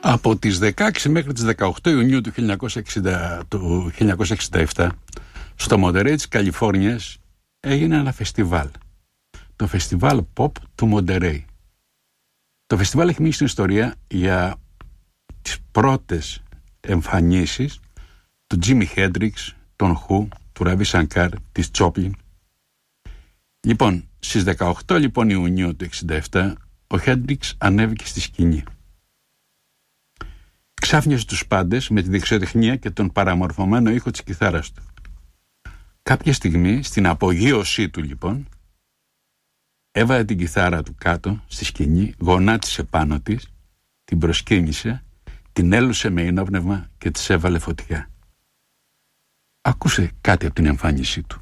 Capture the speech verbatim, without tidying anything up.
Από τις δεκαέξι μέχρι τις δεκαοκτώ Ιουνίου του χίλια εννιακόσια εξήντα, του χίλια εννιακόσια εξήντα επτά στο Μοντερέι της Καλιφόρνιας έγινε ένα φεστιβάλ. Το φεστιβάλ Pop του Μοντερέι. Το φεστιβάλ έχει μείνει στην ιστορία για τις πρώτες εμφανίσεις του Τζίμι Χέντριξ, των Who, του Ραβί Σανκάρ, της Τσόπλιν. Λοιπόν, στις δεκαοκτώ λοιπόν Ιουνίου του εξήντα επτά ο Χέντριξ ανέβηκε στη σκηνή. Ξάφνιασε τους πάντες με τη δεξιοτεχνία και τον παραμορφωμένο ήχο της κιθάρας του. Κάποια στιγμή, στην απογείωσή του λοιπόν, έβαλε την κιθάρα του κάτω στη σκηνή, γονάτισε πάνω της, την προσκύνησε, την έλουσε με ίνοπνευμα και της έβαλε φωτιά. Άκουσε κάτι από την εμφάνισή του.